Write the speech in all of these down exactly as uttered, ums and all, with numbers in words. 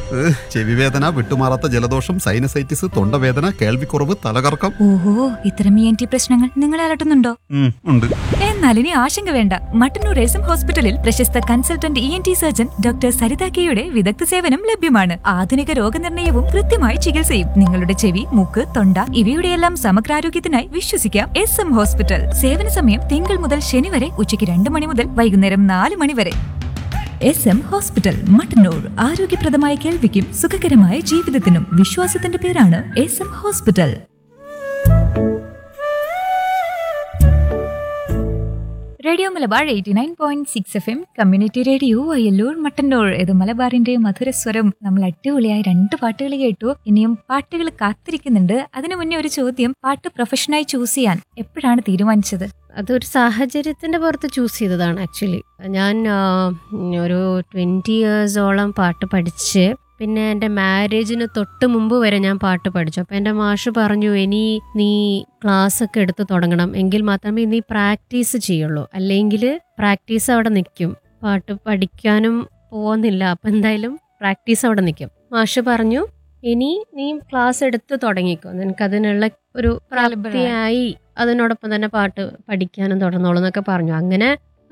ചെവിവേദന, വിട്ടുമാറാത്ത ജലദോഷം, സൈനസൈറ്റിസ്, തൊണ്ടവേദന, കേൾവിക്കുറവ്, തലകറക്കം. ഓഹോ, ഇത്തരം ഇ എൻ ടി പ്രശ്നങ്ങൾ നിങ്ങളെ അലട്ടുന്നുണ്ടോ? ഉണ്ട്. എന്നാൽ ഇനി ആശങ്ക വേണ്ട. മട്ടന്നൂർ എസ് എം ഹോസ്പിറ്റലിൽ പ്രശസ്ത consultant E N T surgeon doctor Saritha കെയുടെ വിദഗ്ധ സേവനം ലഭ്യമാണ്. ആധുനിക രോഗനിർണയവും കൃത്യമായ ചികിത്സയും. നിങ്ങളുടെ ചെവി, മൂക്ക്, തൊണ്ട ഇവയുടെയെല്ലാം സമഗ്രാരോഗ്യത്തിനായി വിശ്വസിക്കാം എസ് എം ഹോസ്പിറ്റൽ. സേവന സമയം തിങ്കൾ മുതൽ ശനി വരെ ഉച്ചയ്ക്ക് രണ്ട് മണി മുതൽ വൈകുന്നേരം നാല് മണി വരെ. S M hospital, Mattannur. ആരോഗ്യപ്രദമായ കേൾവിക്കും സുഖകരമായ ജീവിതത്തിനും വിശ്വാസത്തിന്റെ പേരാണ് S M hospital. Radio Malabar eighty nine point six F M community radio Ayyallur Mattannur. ഇത് മലബാറിന്റെ മധുരസ്വരം. നമ്മൾ അടിപൊളിയായി രണ്ട് പാട്ടുകൾ കേട്ടു. ഇനിയും പാട്ടുകൾ കാത്തിരിക്കുന്നുണ്ട്. അതിനു മുന്നേ ഒരു ചോദ്യം. പാട്ട് പ്രൊഫഷനായി ചൂസ് ചെയ്യാൻ എപ്പോഴാണ് തീരുമാനിച്ചത്? അതൊരു സാഹചര്യത്തിന്റെ പുറത്ത് ചൂസ് ചെയ്തതാണ്. ആക്ച്വലി ഞാൻ ഒരു ട്വന്റി ഇയേഴ്സോളം പാട്ട് പഠിച്ച്, പിന്നെ എൻ്റെ മാരേജിന് തൊട്ട് മുമ്പ് വരെ ഞാൻ പാട്ട് പഠിച്ചു. അപ്പം എൻ്റെ മാഷ് പറഞ്ഞു, ഇനി നീ ക്ലാസ് ഒക്കെ എടുത്ത് തുടങ്ങണം, എങ്കിൽ മാത്രമേ നീ പ്രാക്ടീസ് ചെയ്യുള്ളൂ, അല്ലെങ്കിൽ പ്രാക്ടീസ് അവിടെ നിൽക്കും, പാട്ട് പഠിക്കാനും പോകുന്നില്ല, അപ്പം എന്തായാലും പ്രാക്ടീസ് അവിടെ നിൽക്കും. മാഷ് പറഞ്ഞു, ഇനി നീ ക്ലാസ് എടുത്ത് തുടങ്ങിക്കോ, നിനക്കതിനുള്ള ഒരു പ്രാപ്തിയായി, അതിനോടൊപ്പം തന്നെ പാട്ട് പഠിക്കാനും തുടർന്നോളൂ എന്നൊക്കെ പറഞ്ഞു. അങ്ങനെ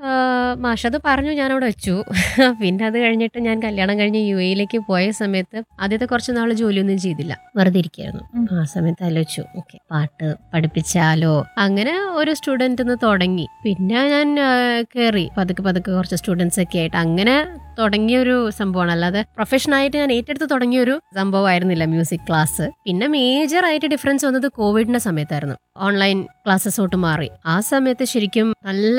മാഷത് പറഞ്ഞു, ഞാനവിടെ വെച്ചു. പിന്നെ അത് കഴിഞ്ഞിട്ട് ഞാൻ കല്യാണം കഴിഞ്ഞ് യു എയിലേക്ക് പോയ സമയത്ത് ആദ്യത്തെ കുറച്ച് നാൾ ജോലിയൊന്നും ചെയ്തില്ല, വെറുതെ ഇരിക്കുകയായിരുന്നു. ആ സമയത്ത് ആലോചിച്ചു, ഓക്കെ പാട്ട് പഠിപ്പിച്ചാലോ. അങ്ങനെ ഒരു സ്റ്റുഡൻറ്റ് നിന്ന് തുടങ്ങി. പിന്നെ ഞാൻ കയറി പതുക്കെ പതുക്കെ കുറച്ച് സ്റ്റുഡൻസ് ഒക്കെ ആയിട്ട് അങ്ങനെ തുടങ്ങിയൊരു സംഭവമാണ്. അല്ലാതെ പ്രൊഫഷനായിട്ട് ഞാൻ ഏറ്റെടുത്ത് തുടങ്ങിയൊരു സംഭവമായിരുന്നില്ല മ്യൂസിക് ക്ലാസ്. പിന്നെ മേജർ ആയിട്ട് ഡിഫറൻസ് വന്നത് കോവിഡിന്റെ സമയത്തായിരുന്നു. ഓൺലൈൻ ക്ലാസ്സസോട്ട് മാറി. ആ സമയത്ത് ശരിക്കും നല്ല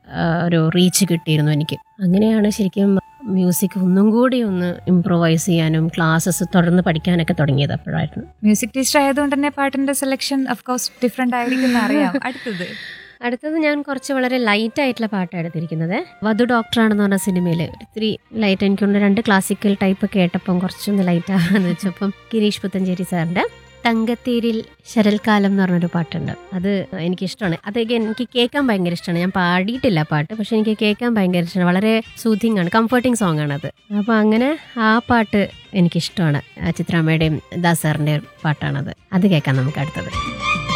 ഒരു റീച്ച് കിട്ടിയിരുന്നു എനിക്ക്. അങ്ങനെയാണ് ശരിക്കും മ്യൂസിക് ഒന്നും കൂടി ഒന്ന് ഇംപ്രൂവൈസ് ചെയ്യാനും ക്ലാസ്സസ് തുടർന്ന് പഠിക്കാനൊക്കെ തുടങ്ങിയത് അപ്പോഴായിരുന്നു. മ്യൂസിക് ടീച്ചർ ആയതുകൊണ്ട് തന്നെ പാട്ടിന്റെ സെലക്ഷൻ ഓഫ് കോഴ്സ് ഡിഫറെന്റ് ആയിരിക്കും അറിയാം. അടുത്തത് അടുത്തത് ഞാൻ കുറച്ച് വളരെ ലൈറ്റ് ആയിട്ടുള്ള പാട്ടാണ് എടുത്തിരിക്കുന്നത്. വധു ഡോക്ടറാണെന്ന് പറഞ്ഞ സിനിമയിൽ ഒത്തിരി ലൈറ്റ്, എനിക്കുള്ള രണ്ട് ക്ലാസിക്കൽ ടൈപ്പ് കേട്ടപ്പം കുറച്ചൊന്ന് ലൈറ്റ് ആണെന്ന് വെച്ചപ്പം ഗിരീഷ് പുത്തഞ്ചേരി സാറിൻ്റെ തങ്കത്തേരിൽ ശരൽക്കാലം എന്ന് പറഞ്ഞൊരു പാട്ടുണ്ട്. അത് എനിക്കിഷ്ടമാണ്. അതൊക്കെ എനിക്ക് കേൾക്കാൻ ഭയങ്കര ഇഷ്ടമാണ്. ഞാൻ പാടിയിട്ടില്ല പാട്ട്, പക്ഷെ എനിക്ക് കേൾക്കാൻ ഭയങ്കര ഇഷ്ടമാണ്. വളരെ സൂതിങ് ആണ്, കംഫർട്ടിങ് സോങ് ആണത്. അപ്പോൾ അങ്ങനെ ആ പാട്ട് എനിക്കിഷ്ടമാണ്. ചിത്രാമ്മയുടെയും ദാസാറിൻ്റെയും പാട്ടാണത്. അത് കേൾക്കാം നമുക്ക് അടുത്തത്.